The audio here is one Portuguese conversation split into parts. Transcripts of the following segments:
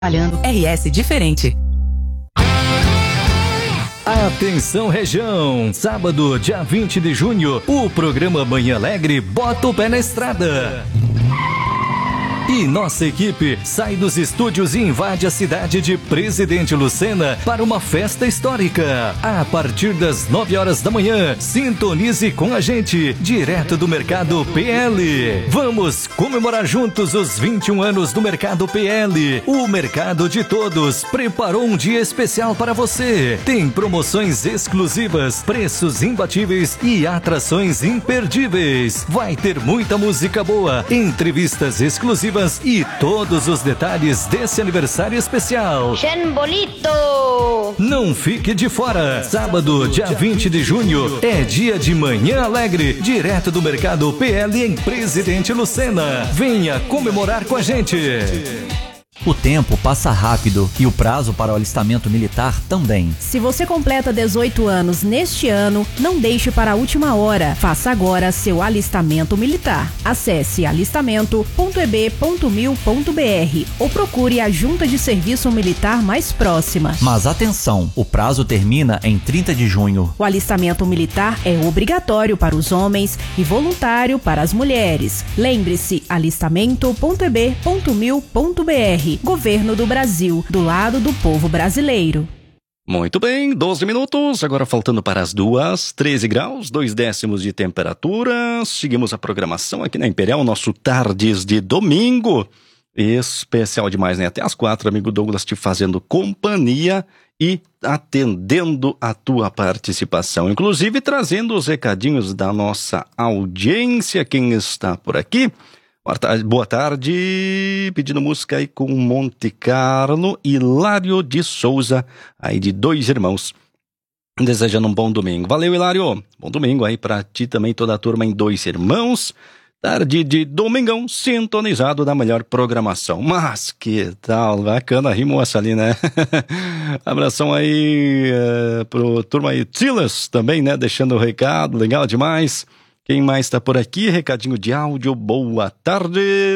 Trabalhando RS diferente. Atenção região, sábado, dia 20 de junho, o programa Manhã Alegre bota o pé na estrada. E nossa equipe sai dos estúdios e invade a cidade de Presidente Lucena para uma festa histórica. A partir das 9 horas da manhã, sintonize com a gente, direto do Mercado PL. Vamos comemorar juntos os 21 anos do Mercado PL. O mercado de todos preparou um dia especial para você. Tem promoções exclusivas, preços imbatíveis e atrações imperdíveis. Vai ter muita música boa, entrevistas exclusivas e todos os detalhes desse aniversário especial. Bien bonito! Não fique de fora. Sábado, dia 20 de junho, é dia de Manhã Alegre, direto do Mercado PL em Presidente Lucena. Venha comemorar com a gente. O tempo passa rápido e o prazo para o alistamento militar também. Se você completa 18 anos neste ano, não deixe para a última hora. Faça agora seu alistamento militar. Acesse alistamento.eb.mil.br ou procure a junta de serviço militar mais próxima. Mas atenção, o prazo termina em 30 de junho. O alistamento militar é obrigatório para os homens e voluntário para as mulheres. Lembre-se, alistamento.eb.mil.br. Governo do Brasil, do lado do povo brasileiro. Muito bem, 12 minutos, agora faltando para as 2, 13 graus, 2 décimos de temperatura. Seguimos a programação aqui na Imperial, nosso Tardes de domingo. Especial demais, né? Até as 4, amigo Douglas, te fazendo companhia e atendendo a tua participação. Inclusive trazendo os recadinhos da nossa audiência, quem está por aqui. Boa tarde, pedindo música aí com Monte Carlo, Hilário de Souza, aí de Dois Irmãos, desejando um bom domingo. Valeu, Hilário, bom domingo aí pra ti também, toda a turma em Dois Irmãos, tarde de domingão, sintonizado da melhor programação. Mas que tal, bacana, rimou essa ali, né? Abração aí pro turma aí, Silas também, né, deixando o recado, legal demais. Quem mais está por aqui? Recadinho de áudio, boa tarde.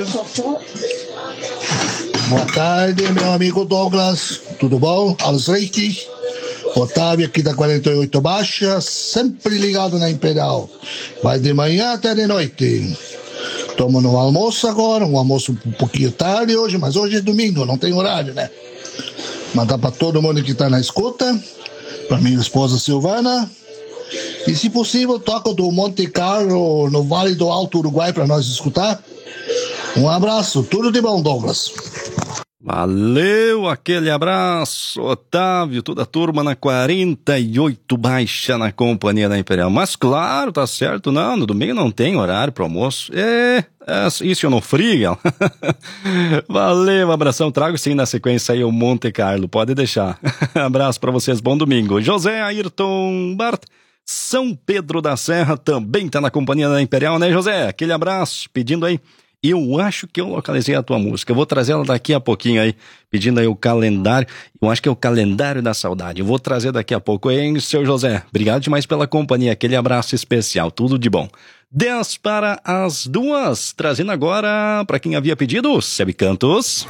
Boa tarde, meu amigo Douglas, tudo bom? Alles richtig? Otávio aqui da 48 Baixa, sempre ligado na Imperial. Vai de manhã até de noite. Estamos no almoço agora, um almoço um pouquinho tarde hoje, mas hoje é domingo, não tem horário, né? Mandar para todo mundo que está na escuta, para minha esposa Silvana. E se possível, toca do Monte Carlo no Vale do Alto Uruguai para nós escutar. Um abraço, tudo de bom, Douglas. Valeu, aquele abraço, Otávio, toda a turma na 48 Baixa na companhia da Imperial. Mas claro, tá certo, não, no domingo não tem horário pro almoço. Isso eu não frio. Valeu, abração, trago sim na sequência aí o Monte Carlo, pode deixar. Abraço pra vocês, bom domingo. José Ayrton Bart, São Pedro da Serra, também tá na companhia da Imperial, né, José? Aquele abraço, pedindo aí. Eu acho que eu localizei a tua música. Eu vou trazer ela daqui a pouquinho aí, pedindo aí o calendário. Eu acho que é o Calendário da Saudade. Eu vou trazer daqui a pouco, hein, seu José? Obrigado demais pela companhia. Aquele abraço especial. Tudo de bom. 10 para as 2. Trazendo agora, para quem havia pedido, Sebe Cantos.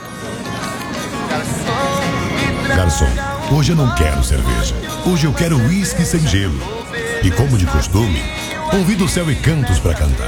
Garçom, hoje eu não quero cerveja. Hoje eu quero uísque sem gelo. E como de costume, convido o Céu e Cantos para cantar.